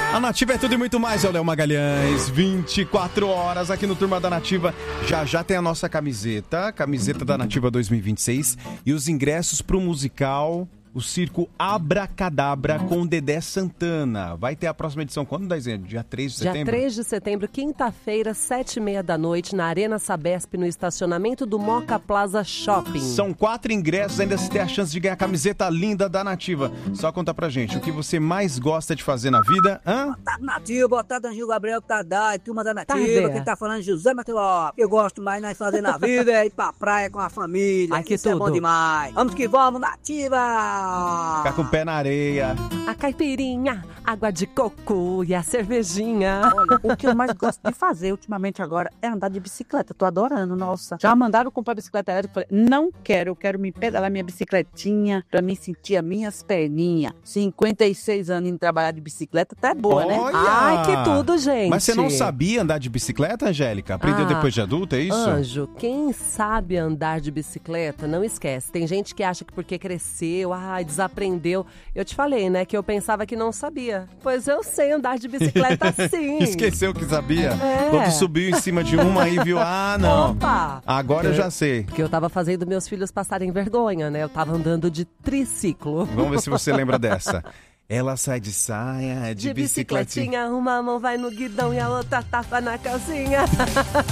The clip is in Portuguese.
A Nativa é tudo e muito mais, é o Léo Magalhães, 24 horas aqui no Turma da Nativa. Já tem a nossa camiseta da Nativa 2026 e os ingressos pro musical, o Circo Abracadabra com Dedé Santana. Vai ter a próxima edição quando, Daizinha? Dia 3 de setembro? Dia 3 de setembro, quinta-feira, 7h30 da noite, na Arena Sabesp, no estacionamento do Moca Plaza Shopping. São 4 ingressos, ainda você tem a chance de ganhar a camiseta linda da Nativa. Só conta pra gente, o que você mais gosta de fazer na vida? Boa Nativa, boa tarde, Angil Gabriel, Tadai, turma da Nativa, Tarde. quem tá falando é José Matheus. Eu gosto mais de fazer na vida é ir pra praia com a família. Ai, que Isso tudo. é bom demais. Vamos que vamos, Nativa! Ficar com o pé na areia. A caipirinha, água de coco e a cervejinha. Olha, o que eu mais gosto de fazer ultimamente agora é andar de bicicleta. Tô adorando, nossa. Já mandaram comprar bicicleta elétrica? Falei, não quero, eu quero me pedalar minha bicicletinha pra me sentir as minhas perninhas. 56 anos indo trabalhar de bicicleta, tá boa, né? Olha! Ai, que tudo, gente. Mas você não sabia andar de bicicleta, Angélica? Aprendeu depois de adulta, é isso? Anjo, quem sabe andar de bicicleta, não esquece. Tem gente que acha que porque cresceu, desaprendeu. Eu te falei, né, que eu pensava que não sabia. Pois eu sei andar de bicicleta sim. Esqueceu que sabia? É. Quando subiu em cima de uma e viu, não. Opa! Agora eu já sei. Porque eu tava fazendo meus filhos passarem vergonha, né? Eu tava andando de triciclo. Vamos ver se você lembra dessa. Ela sai de saia, de bicicletinha. Uma mão vai no guidão e a outra tapa na calcinha.